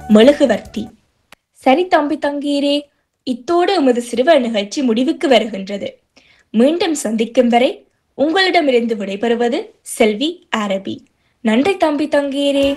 மெழுகுவர்த்தி. சரி தம்பி தங்கீரே, இத்தோடு எமது சிறுவர் நிகழ்ச்சி முடிவுக்கு வருகின்றது. மீண்டும் சந்திக்கும் வரை உங்களிடமிருந்து விடைபெறுவது செல்வி அரபி. நன்றி தம்பி தங்கீரே.